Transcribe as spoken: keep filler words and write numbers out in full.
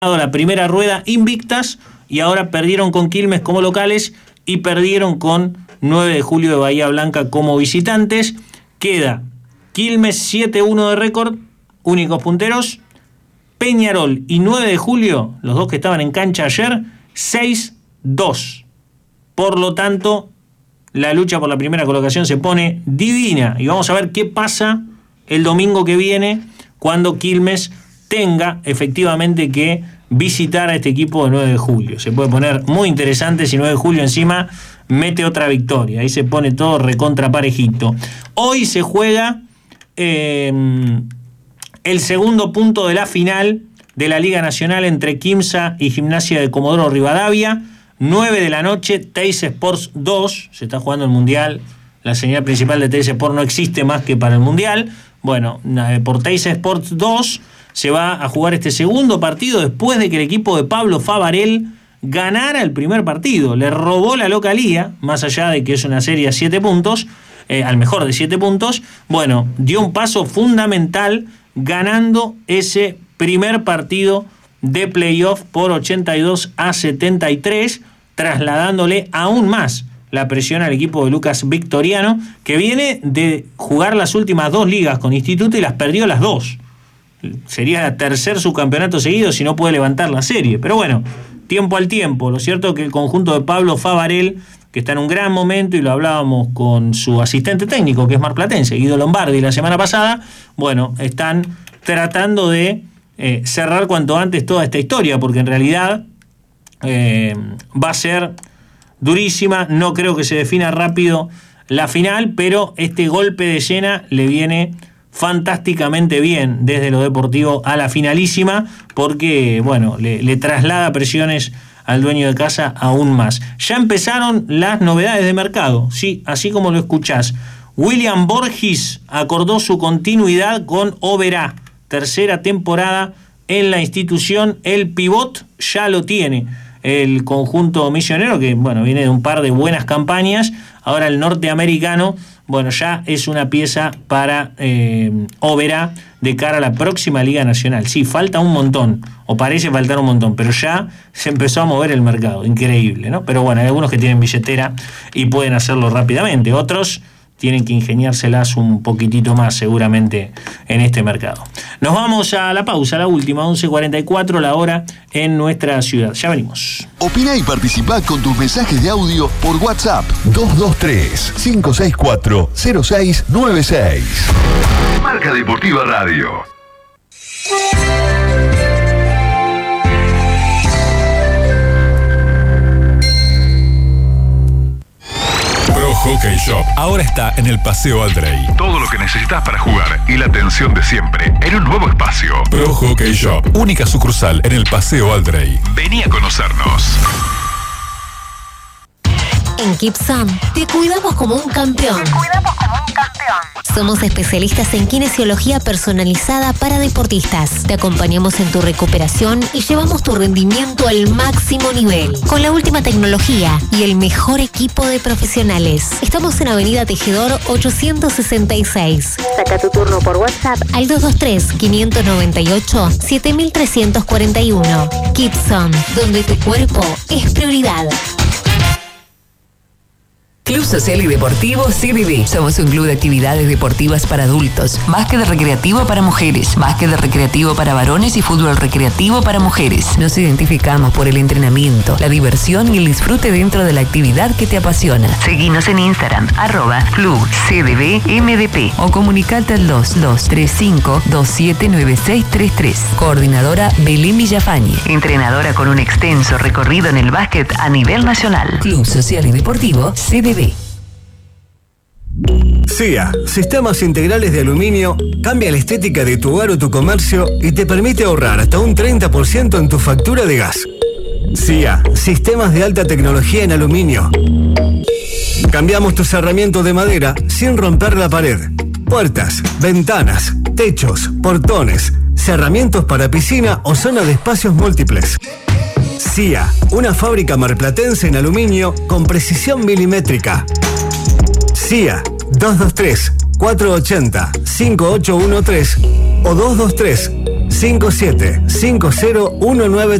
la primera rueda invictas y ahora perdieron con Quilmes como locales y perdieron con nueve de julio de Bahía Blanca como visitantes. Queda Quilmes siete uno de récord, únicos punteros. Peñarol y nueve de julio, los dos que estaban en cancha ayer, seis dos. Por lo tanto, la lucha por la primera colocación se pone divina y vamos a ver qué pasa el domingo que viene cuando Quilmes tenga efectivamente que visitar a este equipo de nueve de julio. Se puede poner muy interesante si nueve de julio encima mete otra victoria. Ahí se pone todo recontra parejito. Hoy se juega eh, el segundo punto de la final de la Liga Nacional entre Quimsa y Gimnasia de Comodoro Rivadavia. nueve de la noche, Teis Sports dos. Se está jugando el Mundial. La señal principal de Teis Sports no existe más que para el Mundial. Bueno, por Teis Sports dos se va a jugar este segundo partido después de que el equipo de Pablo Favarel ganara el primer partido. Le robó la localía, más allá de que es una serie a siete puntos, eh, al mejor de siete puntos. Bueno, dio un paso fundamental ganando ese primer partido de playoff por ochenta y dos a setenta y tres, trasladándole aún más la presión al equipo de Lucas Victoriano, que viene de jugar las últimas dos ligas con Instituto y las perdió las dos. Sería el tercer subcampeonato seguido si no puede levantar la serie. Pero bueno, tiempo al tiempo. Lo cierto es que el conjunto de Pablo Favarel, que está en un gran momento, y lo hablábamos con su asistente técnico, que es marplatense, Guido Lombardi, la semana pasada, bueno, están tratando de eh, cerrar cuanto antes toda esta historia, porque en realidad eh, va a ser durísima. No creo que se defina rápido la final, pero este golpe de llena le viene fantásticamente bien desde lo deportivo a la finalísima, porque bueno, le, le traslada presiones al dueño de casa aún más. Ya empezaron las novedades de mercado, sí, así como lo escuchás. William Borges acordó su continuidad con Oberá, tercera temporada en la institución. El pivot ya lo tiene el conjunto misionero, que bueno, viene de un par de buenas campañas. Ahora el norteamericano, bueno, ya es una pieza para eh, Oberá de cara a la próxima Liga Nacional. Sí, falta un montón, o parece faltar un montón, pero ya se empezó a mover el mercado, increíble, ¿no? Pero bueno, hay algunos que tienen billetera y pueden hacerlo rápidamente, otros tienen que ingeniárselas un poquitito más seguramente en este mercado. Nos vamos a la pausa, la última, once cuarenta y cuatro la hora en nuestra ciudad. Ya venimos. Opina y participá con tus mensajes de audio por WhatsApp dos dos tres, cinco seis cuatro, cero seis nueve seis. Marca Deportiva Radio. Hockey Shop ahora está en el Paseo Aldrey. Todo lo que necesitas para jugar y la atención de siempre en un nuevo espacio. Pro Hockey Shop, única sucursal en el Paseo Aldrey. Vení a conocernos. En Kipsam te cuidamos como un campeón. Te cuidamos como un campeón. Somos especialistas en kinesiología personalizada para deportistas. Te acompañamos en tu recuperación y llevamos tu rendimiento al máximo nivel. Con la última tecnología y el mejor equipo de profesionales. Estamos en Avenida Tejedor ochocientos sesenta y seis. Saca tu turno por WhatsApp al dos dos tres, quinientos noventa y ocho, siete tres cuatro uno. Kipsam, donde tu cuerpo es prioridad. Club Social y Deportivo C D D. Somos un club de actividades deportivas para adultos, más que de recreativo para mujeres, más que de recreativo para varones y fútbol recreativo para mujeres. Nos identificamos por el entrenamiento, la diversión y el disfrute dentro de la actividad que te apasiona. Seguinos en Instagram, arroba Club C D D M D P o comunicate al dos dos tres cinco, dos siete nueve seis tres tres. Coordinadora Belén Villafañe, entrenadora con un extenso recorrido en el básquet a nivel nacional. Club Social y Deportivo C D D. S I A, Sistemas Integrales de Aluminio, cambia la estética de tu hogar o tu comercio y te permite ahorrar hasta un treinta por ciento en tu factura de gas. S I A, Sistemas de Alta Tecnología en Aluminio. Cambiamos tu cerramiento de madera sin romper la pared. Puertas, ventanas, techos, portones, cerramientos para piscina o zona de espacios múltiples. S I A, una fábrica marplatense en aluminio con precisión milimétrica. S I A, dos dos tres, cuatro ocho cero, cinco ocho uno tres o dos dos tres, cinco siete cinco cero uno nueve